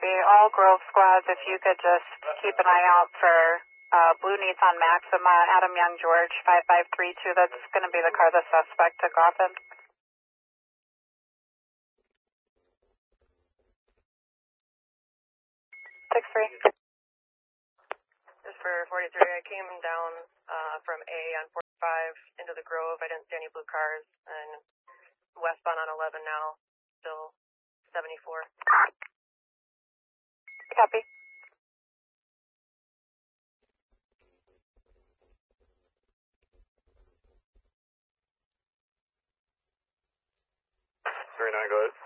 Copy. All Grove squads, if you could just keep an eye out for blue Nissan Maxima, Adam Young George, 5532. That's going to be the car the suspect took off in. 6-3. This is for 43. I came down from A on 45 into the Grove. I didn't see any blue cars, and westbound on 11 now, still 74. Copy. Very 9, go ahead.